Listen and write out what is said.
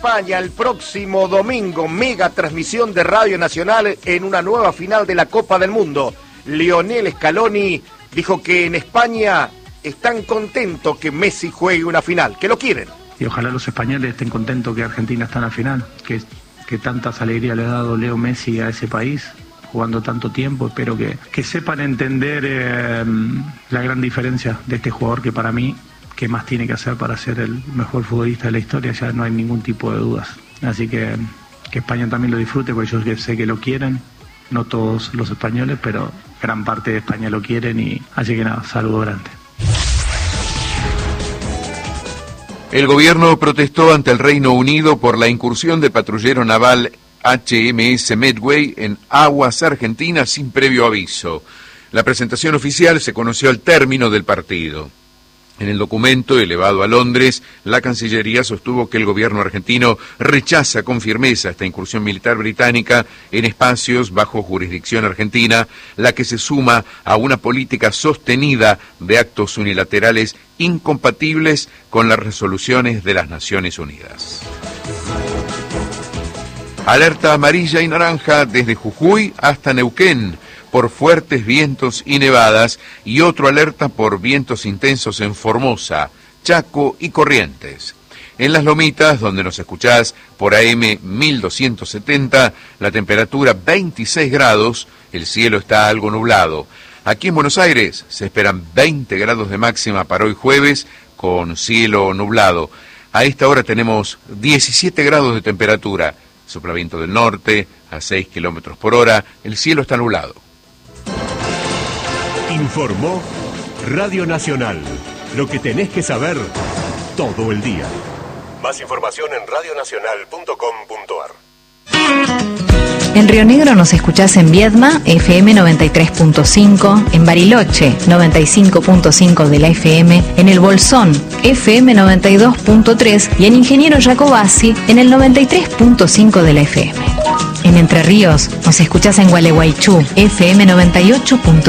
España el próximo domingo. Mega transmisión de Radio Nacional en una nueva final de la Copa del Mundo. Lionel Scaloni dijo que en España están contentos que Messi juegue una final, que lo quieren. Y ojalá los españoles estén contentos que Argentina está en la final, que tantas alegrías le ha dado Leo Messi a ese país, jugando tanto tiempo. Espero que sepan entender la gran diferencia de este jugador, que para mí, ¿qué más tiene que hacer para ser el mejor futbolista de la historia? Ya no hay ningún tipo de dudas. Así que España también lo disfrute, porque yo sé que lo quieren, no todos los españoles, pero gran parte de España lo quieren, y así que nada, saludo grande. El gobierno protestó ante el Reino Unido por la incursión del patrullero naval HMS Medway en aguas argentinas sin previo aviso. La presentación oficial se conoció al término del partido. En el documento elevado a Londres, la Cancillería sostuvo que el gobierno argentino rechaza con firmeza esta incursión militar británica en espacios bajo jurisdicción argentina, la que se suma a una política sostenida de actos unilaterales incompatibles con las resoluciones de las Naciones Unidas. Alerta amarilla y naranja desde Jujuy hasta Neuquén por fuertes vientos y nevadas, y otro alerta por vientos intensos en Formosa, Chaco y Corrientes. En las Lomitas, donde nos escuchás por AM 1270, la temperatura 26 grados, el cielo está algo nublado. Aquí en Buenos Aires se esperan 20 grados de máxima para hoy jueves, con cielo nublado. A esta hora tenemos 17 grados de temperatura, sopla viento del norte a 6 kilómetros por hora, el cielo está nublado. Informó Radio Nacional. Lo que tenés que saber todo el día. Más información en radionacional.com.ar. En Río Negro nos escuchás en Viedma, FM 93.5, en Bariloche, 95.5 de la FM, en El Bolsón, FM 92.3 y en Ingeniero Jacobasi, en el 93.5 de la FM. En Entre Ríos nos escuchás en Gualeguaychú, FM 98.5.